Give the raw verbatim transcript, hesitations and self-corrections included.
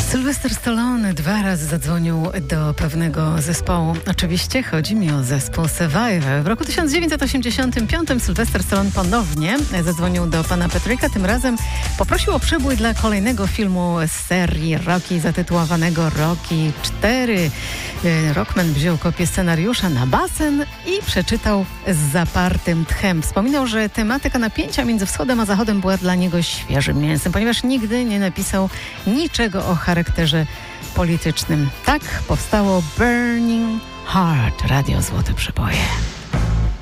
Sylwester Stallone dwa razy zadzwonił do pewnego zespołu. Oczywiście chodzi mi o zespół Survivor. W roku tysiąc dziewięćset osiemdziesiątym piątym Sylwester Stallone ponownie zadzwonił do pana Patricka. Tym razem poprosił o przebój dla kolejnego filmu z serii Rocky zatytułowanego Rocky cztery. Rockman wziął kopię scenariusza na basen i przeczytał z zapartym tchem. Wspominał, że tematyka napięcia między wschodem a zachodem była dla niego świeżym mięsem, ponieważ nigdy nie napisał niczego o charakterze politycznym. Tak powstało Burning Heart, Radio Złote Przeboje.